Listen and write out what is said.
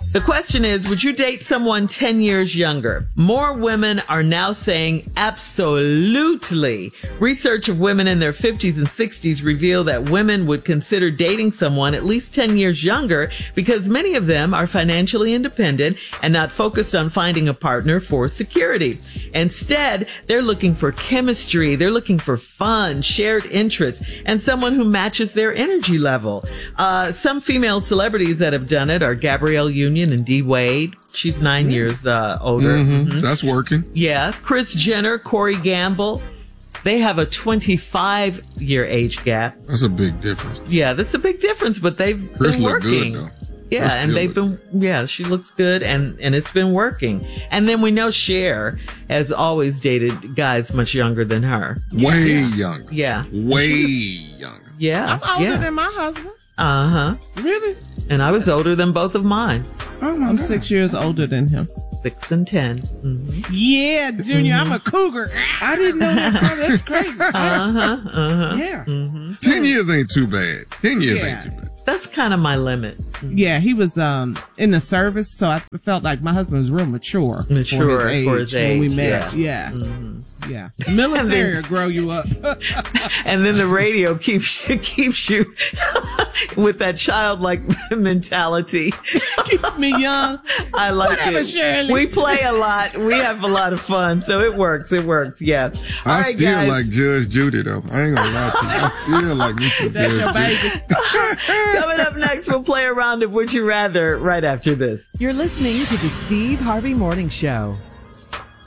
The question is, would you date someone 10 years younger? More women are now saying absolutely. Research of women in their 50s and 60s reveal that women would consider dating someone at least 10 years younger because many of them are financially independent and not focused on finding a partner for security. Instead, they're looking for chemistry. They're looking for fun, shared interests, and someone who matches their energy level. Some female celebrities that have done it are Gabrielle Union and D. Wade. She's 9 years older. Mm-hmm. That's working. Yeah. Kris Jenner, Corey Gamble. They have a 25-year age gap. That's a big difference. Yeah, that's a big difference, but they've been working. Good, though. Yeah, and they've been, she looks good and it's been working. And then we know Cher has always dated guys much younger than her. Way younger. Yeah. Way younger. Yeah. I'm older than my husband. Uh-huh. Really? And I was older than both of mine. Oh I'm 6 years older than him. 6 and 10. Mm-hmm. Yeah, Junior, I'm a cougar. I didn't know that. Oh, that's crazy. Yeah. 10 years ain't too bad. 10 years ain't too bad. That's kind of my limit. Yeah, he was in the service, so I felt like my husband was real mature for his age when we met. Yeah. Yeah. Military will grow you up. And then the radio keeps you with that childlike mentality. Keeps me young. I like Whatever, it. Shirley. We play a lot. We have a lot of fun. So it works. Yeah. I still like Judge Judy, though. I ain't gonna lie to you. I still like me some That's Judge your baby. Coming up next, we'll play a round of Would You Rather right after this. You're listening to the Steve Harvey Morning Show.